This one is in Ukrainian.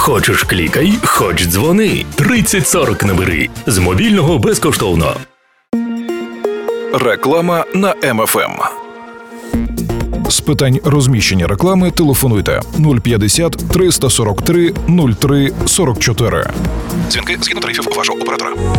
Хочеш клікай, хоч дзвони. 3040 набери. З мобільного безкоштовно. Реклама на МФМ. З питань розміщення реклами телефонуйте 050 343 03 44. Дзвінки згідно тарифів вашого оператора.